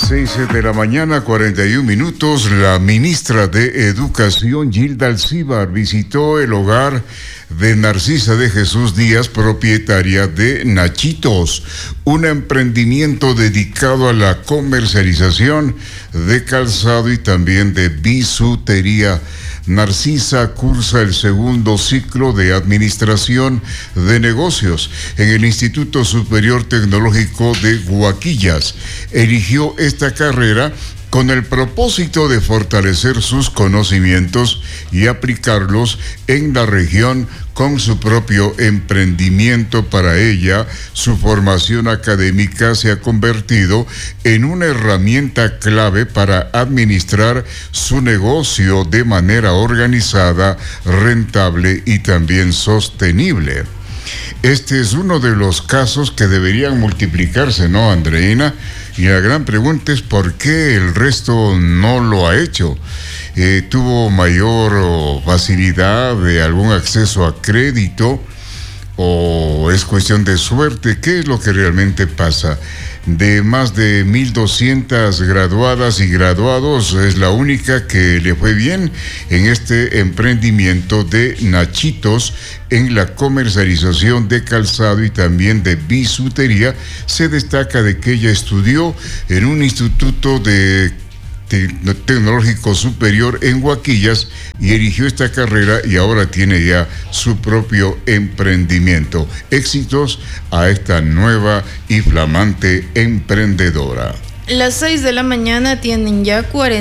6 de la mañana, 41 minutos. La ministra de Educación, Gilda Alcíbar, visitó el hogar de Narcisa de Jesús Díaz, propietaria de Nachitos, un emprendimiento dedicado a la comercialización de calzado y también de bisutería. Narcisa cursa el segundo ciclo de Administración de Negocios en el Instituto Superior Tecnológico de Huaquillas. Eligió esta carrera con el propósito de fortalecer sus conocimientos y aplicarlos en la región con su propio emprendimiento. Para ella, su formación académica se ha convertido en una herramienta clave para administrar su negocio de manera organizada, rentable y también sostenible. Este es uno de los casos que deberían multiplicarse, ¿no, Andreina? Y la gran pregunta es ¿por qué el resto no lo ha hecho? ¿Tuvo mayor facilidad de algún acceso a crédito o es cuestión de suerte? ¿Qué es lo que realmente pasa? De más de 1,200 graduadas y graduados, es la única que le fue bien en este emprendimiento de Nachitos en la comercialización de calzado y también de bisutería. Se destaca de que ella estudió en un instituto tecnológico superior en Huaquillas y eligió esta carrera y ahora tiene ya su propio emprendimiento. Éxitos a esta nueva y flamante emprendedora. Las 6 de la mañana tienen ya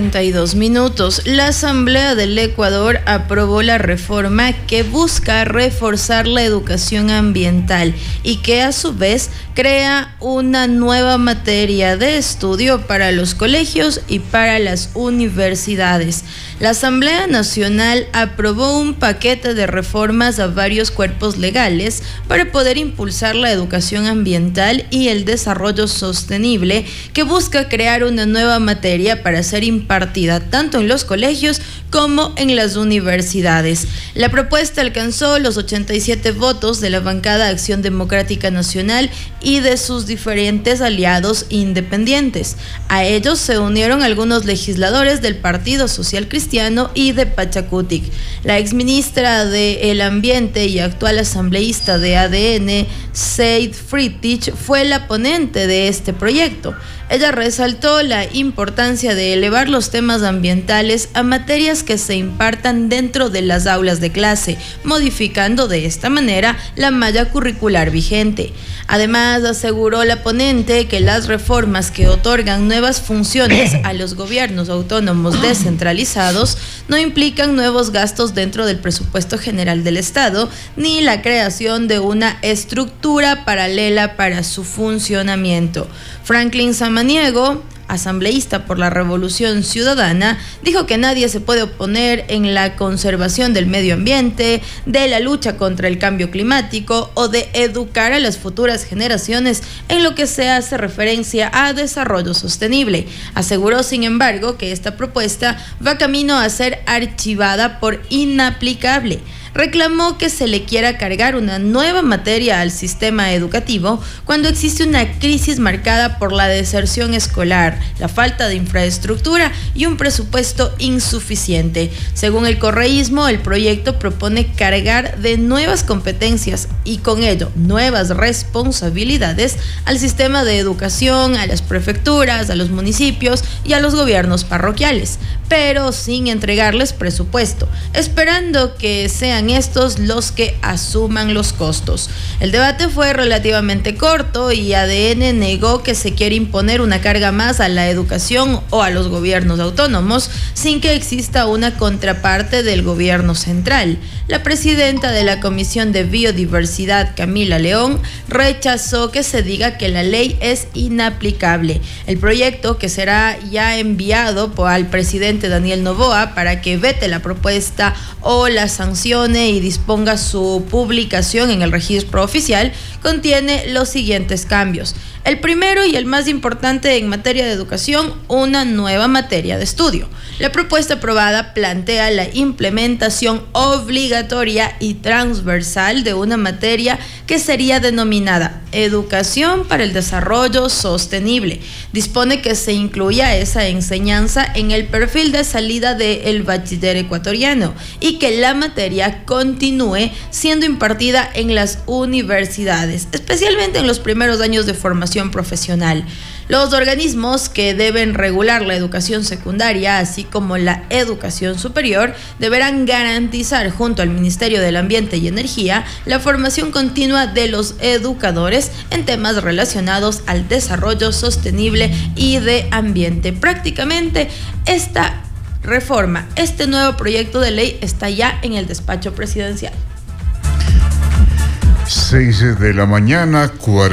42 minutos. La Asamblea del Ecuador aprobó la reforma que busca reforzar la educación ambiental y que a su vez crea una nueva materia de estudio para los colegios y para las universidades. La Asamblea Nacional aprobó un paquete de reformas a varios cuerpos legales para poder impulsar la educación ambiental y el desarrollo sostenible, que busca crear una nueva materia para ser impartida tanto en los colegios como en las universidades. La propuesta alcanzó los 87 votos de la bancada Acción Democrática Nacional y de sus diferentes aliados independientes. A ellos se unieron algunos legisladores del Partido Social Cristiano y de Pachacutic. La exministra del Ambiente y actual asambleísta de ADN, Seid Friedrich, fue la ponente de este proyecto. Ella resaltó la importancia de elevar los temas ambientales a materias que se impartan dentro de las aulas de clase, modificando de esta manera la malla curricular vigente. Además, aseguró la ponente que las reformas que otorgan nuevas funciones a los gobiernos autónomos descentralizados no implican nuevos gastos dentro del presupuesto general del Estado, ni la creación de una estructura paralela para su funcionamiento. Franklin Samaniego, asambleísta por la Revolución Ciudadana, dijo que nadie se puede oponer en la conservación del medio ambiente, de la lucha contra el cambio climático o de educar a las futuras generaciones en lo que se hace referencia a desarrollo sostenible. Aseguró, sin embargo, que esta propuesta va camino a ser archivada por inaplicable. Reclamó que se le quiera cargar una nueva materia al sistema educativo cuando existe una crisis marcada por la deserción escolar, la falta de infraestructura y un presupuesto insuficiente. Según el correísmo, el proyecto propone cargar de nuevas competencias y con ello nuevas responsabilidades al sistema de educación, a las prefecturas, a los municipios y a los gobiernos parroquiales, pero sin entregarles presupuesto, esperando que sean estos los que asuman los costos. El debate fue relativamente corto y ADN negó que se quiere imponer una carga más a la educación o a los gobiernos autónomos sin que exista una contraparte del gobierno central. La presidenta de la Comisión de Biodiversidad, Camila León, rechazó que se diga que la ley es inaplicable. El proyecto, que será ya enviado al presidente Daniel Noboa para que vete la propuesta o la sancione y disponga su publicación en el registro oficial, contiene los siguientes cambios. El primero y el más importante en materia de educación, una nueva materia de estudio. La propuesta aprobada plantea la implementación obligatoria y transversal de una materia que sería denominada Educación para el Desarrollo Sostenible. Dispone que se incluya esa enseñanza en el perfil de salida del bachiller ecuatoriano y que la materia continúe siendo impartida en las universidades, especialmente en los primeros años de formación profesional. Los organismos que deben regular la educación secundaria, así como la educación superior, deberán garantizar junto al Ministerio del Ambiente y Energía la formación continua de los educadores en temas relacionados al desarrollo sostenible y de ambiente. Prácticamente esta reforma, este nuevo proyecto de ley está ya en el despacho presidencial. 6 de la mañana,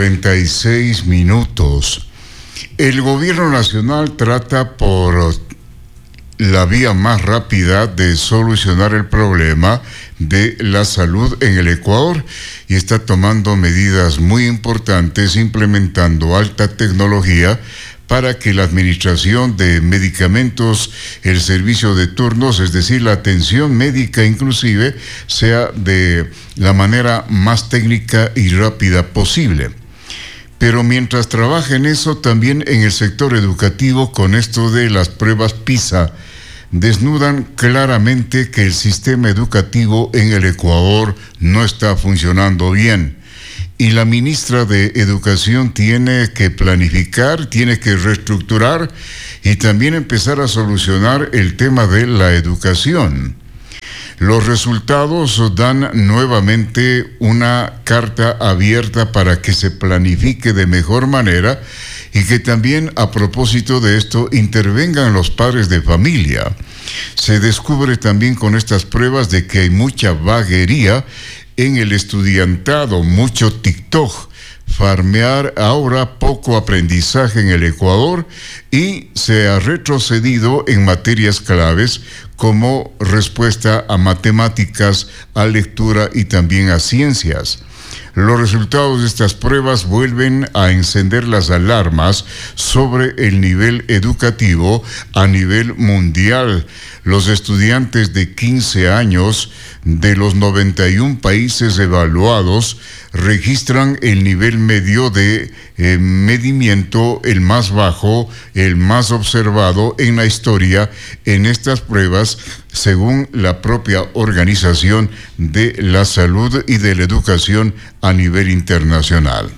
46 minutos. El gobierno nacional trata por la vía más rápida de solucionar el problema de la salud en el Ecuador y está tomando medidas muy importantes, implementando alta tecnología para que la administración de medicamentos, el servicio de turnos, es decir, la atención médica inclusive, sea de la manera más técnica y rápida posible. Pero mientras trabaja en eso, también en el sector educativo, con esto de las pruebas PISA, desnudan claramente que el sistema educativo en el Ecuador no está funcionando bien. Y la ministra de Educación tiene que planificar, tiene que reestructurar y también empezar a solucionar el tema de la educación. Los resultados dan nuevamente una carta abierta para que se planifique de mejor manera y que también, a propósito de esto, intervengan los padres de familia. Se descubre también con estas pruebas de que hay mucha vaguería en el estudiantado, mucho TikTok, farmear ahora, poco aprendizaje en el Ecuador, y se ha retrocedido en materias claves como respuesta a matemáticas, a lectura y también a ciencias. Los resultados de estas pruebas vuelven a encender las alarmas sobre el nivel educativo a nivel mundial. Los estudiantes de 15 años de los 91 países evaluados registran el nivel medio de medimiento, el más bajo, el más observado en la historia en estas pruebas, según la propia Organización de la Salud y de la Educación a nivel internacional.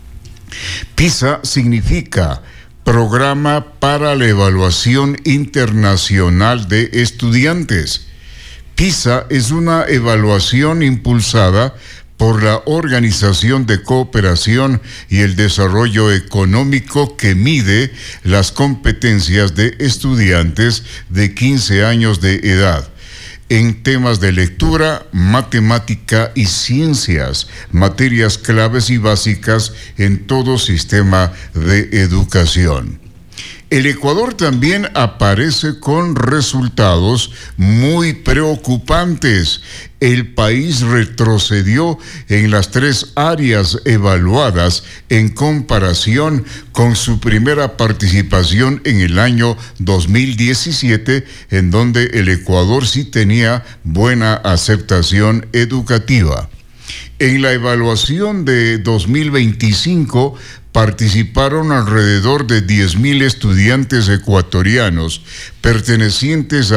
PISA significa Programa para la Evaluación Internacional de Estudiantes. PISA es una evaluación impulsada por la Organización de Cooperación y el Desarrollo Económico que mide las competencias de estudiantes de 15 años de edad en temas de lectura, matemática y ciencias, materias claves y básicas en todo sistema de educación. El Ecuador también aparece con resultados muy preocupantes. El país retrocedió en las 3 áreas evaluadas en comparación con su primera participación en el año 2017, en donde el Ecuador sí tenía buena aceptación educativa. En la evaluación de 2025 participaron alrededor de 10,000 estudiantes ecuatorianos pertenecientes a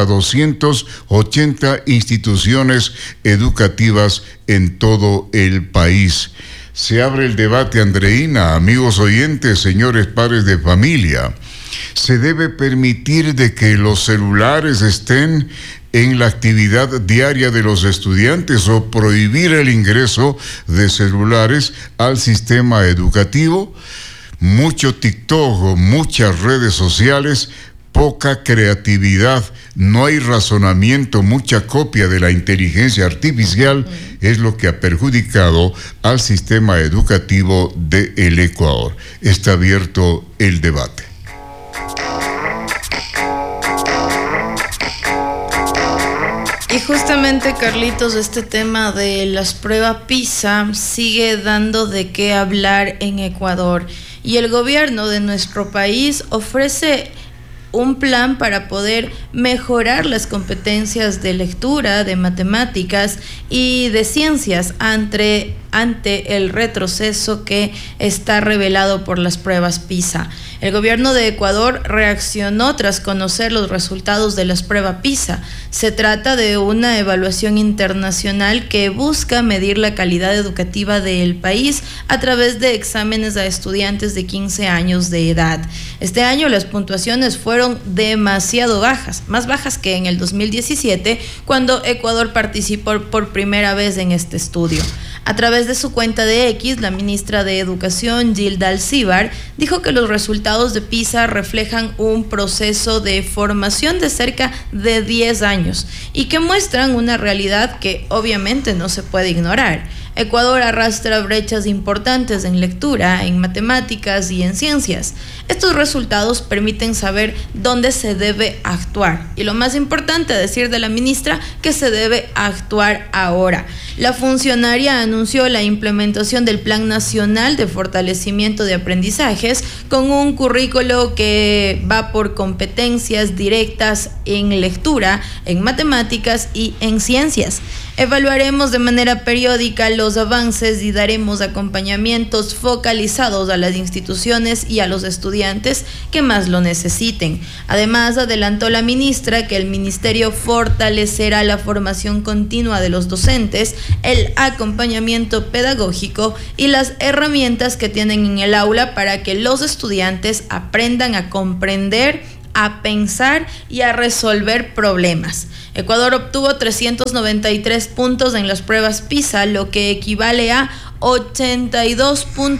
280 instituciones educativas en todo el país. Se abre el debate, Andreina, amigos oyentes, señores padres de familia. ¿Se debe permitir de que los celulares estén en la actividad diaria de los estudiantes o prohibir el ingreso de celulares al sistema educativo? Mucho TikTok, muchas redes sociales, poca creatividad, no hay razonamiento, mucha copia de la inteligencia artificial es lo que ha perjudicado al sistema educativo del Ecuador. Está abierto el debate. Y justamente, Carlitos, este tema de las pruebas PISA sigue dando de qué hablar en Ecuador. y el gobierno de nuestro país ofrece un plan para poder mejorar las competencias de lectura, de matemáticas y de ciencias ante el retroceso que está revelado por las pruebas PISA. El gobierno de Ecuador reaccionó tras conocer los resultados de las pruebas PISA. Se trata de una evaluación internacional que busca medir la calidad educativa del país a través de exámenes a estudiantes de 15 años de edad. Este año las puntuaciones fueron demasiado bajas, más bajas que en el 2017, cuando Ecuador participó por primera vez en este estudio. A través de su cuenta de X, la ministra de Educación, Gilda Alcíbar, dijo que los resultados de PISA reflejan un proceso de formación de cerca de 10 años y que muestran una realidad que obviamente no se puede ignorar. Ecuador arrastra brechas importantes en lectura, en matemáticas y en ciencias. Estos resultados permiten saber dónde se debe actuar. Y lo más importante, a decir de la ministra, que se debe actuar ahora. La funcionaria anunció la implementación del Plan Nacional de Fortalecimiento de Aprendizajes con un currículo que va por competencias directas en lectura, en matemáticas y en ciencias. Evaluaremos de manera periódica los avances y daremos acompañamientos focalizados a las instituciones y a los estudiantes que más lo necesiten. Además, adelantó la ministra que el ministerio fortalecerá la formación continua de los docentes, el acompañamiento pedagógico y las herramientas que tienen en el aula para que los estudiantes aprendan a comprender, a pensar y a resolver problemas. Ecuador obtuvo 393 puntos en las pruebas PISA, lo que equivale a 82